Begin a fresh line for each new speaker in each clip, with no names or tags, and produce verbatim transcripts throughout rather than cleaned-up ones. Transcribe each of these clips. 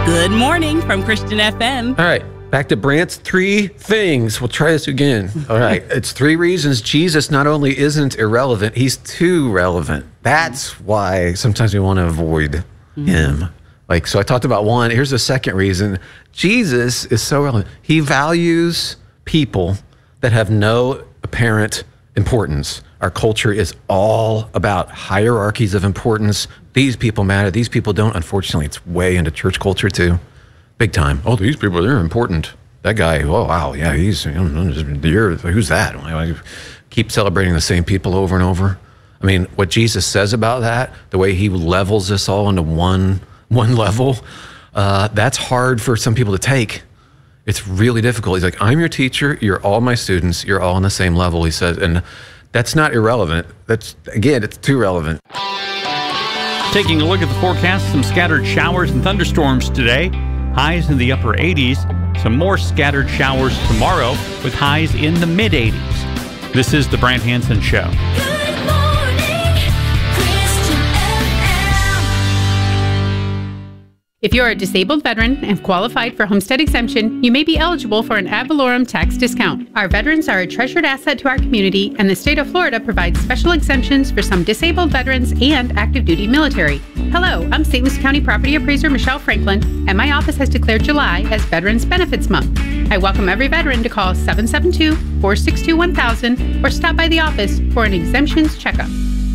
Good morning from Christian F M.
All right, back to Brant's three things. We'll try this again. All right, it's three reasons Jesus not only isn't irrelevant, he's too relevant. That's why sometimes we want to avoid mm-hmm. him. Like, so I talked about one. Here's the second reason. Jesus is so relevant. He values people that have no apparent importance. Our culture is all about hierarchies of importance. These people matter. These people don't. Unfortunately, it's way into church culture too. Big time. Oh, these people, they're important. That guy, oh, wow, yeah, he's, you're, who's that? I keep celebrating the same people over and over. I mean, what Jesus says about that, the way he levels us all into one, one level, uh, that's hard for some people to take. It's really difficult. He's like, I'm your teacher. You're all my students. You're all on the same level, he says. And that's not irrelevant. That's, again, it's too relevant.
Taking a look at the forecast, some scattered showers and thunderstorms today. Highs in the upper eighties. Some more scattered showers tomorrow with highs in the mid eighties. This is the Brant Hansen Show.
If you're a disabled veteran and qualified for homestead exemption, you may be eligible for an ad valorem tax discount. Our veterans are a treasured asset to our community, and the state of Florida provides special exemptions for some disabled veterans and active duty military. Hello, I'm Saint Louis County Property Appraiser Michelle Franklin, and my office has declared July as Veterans Benefits Month. I welcome every veteran to call seven seven two, four six two, one thousand or stop by the office for an exemptions checkup.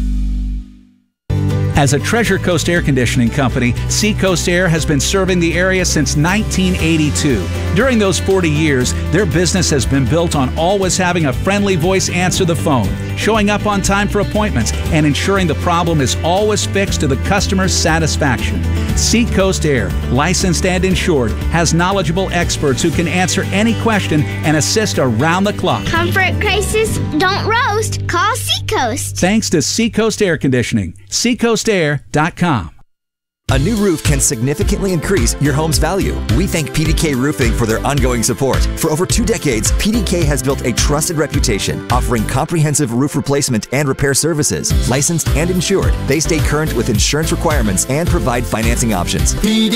As a Treasure Coast Air Conditioning company, Seacoast Air has been serving the area since nineteen eighty-two. During those forty years, their business has been built on always having a friendly voice answer the phone, showing up on time for appointments, and ensuring the problem is always fixed to the customer's satisfaction. Seacoast Air, licensed and insured, has knowledgeable experts who can answer any question and assist around the clock.
Comfort crisis, don't roast, call Seacoast.
Thanks to Seacoast Air Conditioning. seacoast air dot com.
A new roof can significantly increase your home's value. We thank P D K Roofing for their ongoing support. For over two decades, P D K has built a trusted reputation, offering comprehensive roof replacement and repair services. Licensed and insured, they stay current with insurance requirements and provide financing options.